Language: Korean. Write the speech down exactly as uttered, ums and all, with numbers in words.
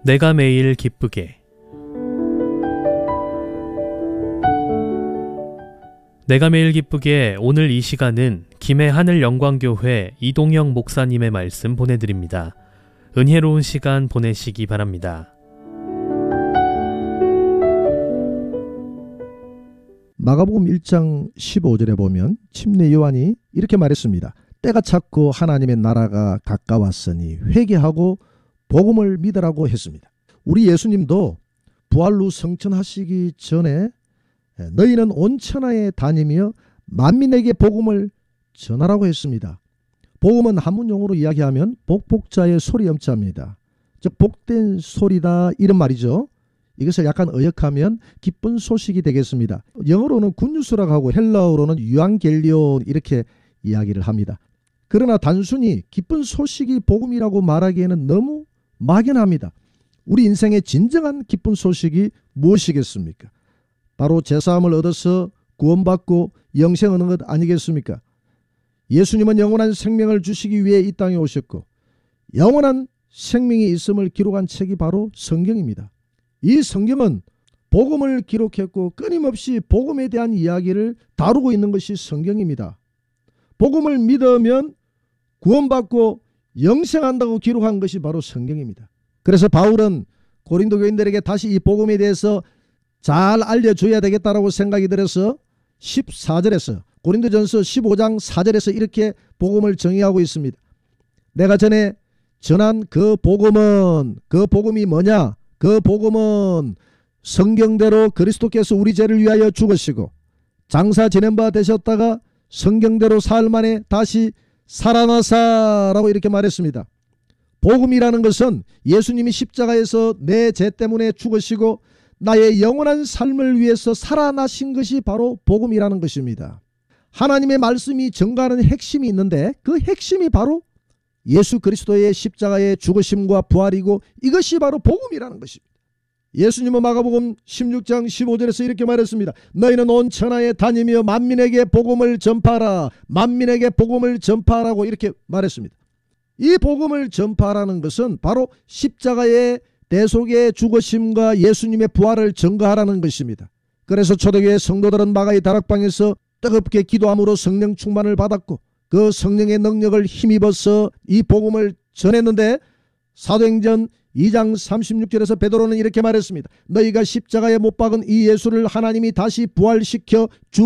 내가 매일 기쁘게. 내가 매일 기쁘게 오늘 이 시간은 김해 하늘영광교회 이동영 목사님의 말씀 보내드립니다. 은혜로운 시간 보내시기 바랍니다. 마가복음 일 장 십오 절에 보면 침례 요한이 이렇게 말했습니다. 때가 찼고 하나님의 나라가 가까웠으니 회개하고 복음을 믿으라고 했습니다. 우리 예수님도 부활 후 성천하시기 전에 너희는 온 천하에 다니며 만민에게 복음을 전하라고 했습니다. 복음은 한문용어로 이야기하면 복복자의 소리 염자입니다. 즉 복된 소리다 이런 말이죠. 이것을 약간 의역하면 기쁜 소식이 되겠습니다. 영어로는 굿뉴스라고 하고 헬라어로는 유앙겔리온 이렇게 이야기를 합니다. 그러나 단순히 기쁜 소식이 복음이라고 말하기에는 너무 막연합니다. 우리 인생의 진정한 기쁜 소식이 무엇이겠습니까? 바로 제사함을 얻어서 구원받고 영생 얻는 것 아니겠습니까? 예수님은 영원한 생명을 주시기 위해 이 땅에 오셨고 영원한 생명이 있음을 기록한 책이 바로 성경입니다. 이 성경은 복음을 기록했고 끊임없이 복음에 대한 이야기를 다루고 있는 것이 성경입니다. 복음을 믿으면 구원받고 영생한다고 기록한 것이 바로 성경입니다. 그래서 바울은 고린도 교인들에게 다시 이 복음에 대해서 잘 알려줘야 되겠다라고 생각이 들어서 십사 절에서 고린도전서 십오 장 사 절에서 이렇게 복음을 정의하고 있습니다. 내가 전에 전한 그 복음은 그 복음이 뭐냐? 그 복음은 성경대로 그리스도께서 우리 죄를 위하여 죽으시고 장사 지낸 바 되셨다가 성경대로 사흘 만에 다시 살아나사라고 이렇게 말했습니다. 복음이라는 것은 예수님이 십자가에서 내 죄 때문에 죽으시고 나의 영원한 삶을 위해서 살아나신 것이 바로 복음이라는 것입니다. 하나님의 말씀이 전가하는 핵심이 있는데 그 핵심이 바로 예수 그리스도의 십자가의 죽으심과 부활이고 이것이 바로 복음이라는 것입니다. 예수님은 마가복음 십육 장 십오 절에서 이렇게 말했습니다. 너희는 온 천하에 다니며 만민에게 복음을 전파하라. 만민에게 복음을 전파하라고 이렇게 말했습니다. 이 복음을 전파하라는 것은 바로 십자가의 대속의 죽으심과 예수님의 부활을 전가하라는 것입니다. 그래서 초대교회 성도들은 마가의 다락방에서 뜨겁게 기도함으로 성령 충만을 받았고 그 성령의 능력을 힘입어서 이 복음을 전했는데 사도행전 이 장 삼십육 절에서 베드로는 이렇게 말했습니다. 너희가 십자가에 못 박은 이 예수를 하나님이 다시 부활시켜 주